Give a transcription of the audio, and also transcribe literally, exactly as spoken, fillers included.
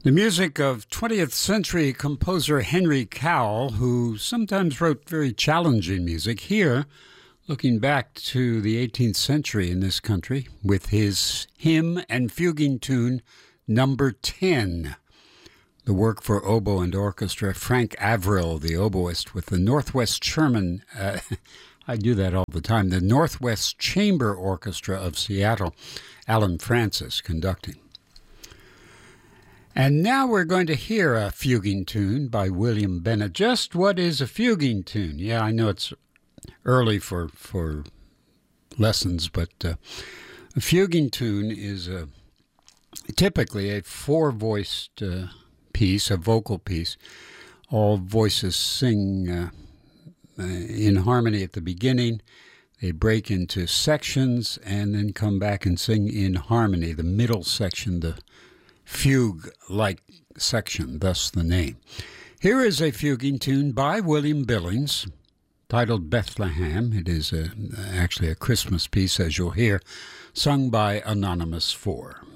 The music of twentieth century composer Henry Cowell, who sometimes wrote very challenging music, here looking back to the eighteenth century in this country with his hymn and fuguing tune number ten. The work for oboe and orchestra, Frank Avril, the oboist, with the Northwest Sherman, uh, I do that all the time, the Northwest Chamber Orchestra of Seattle, Alan Francis conducting. And now we're going to hear a fuguing tune by William Bennett. Just what is a fuguing tune? Yeah, I know it's early for for lessons, but uh, a fuguing tune is a, typically a four-voiced uh, piece, a vocal piece. All voices sing uh, uh, in harmony at the beginning. They break into sections and then come back and sing in harmony. The middle section, the fugue-like section, thus the name. Here is a fuguing tune by William Billings, titled Bethlehem. It is a, actually a Christmas piece, as you'll hear, sung by Anonymous Four.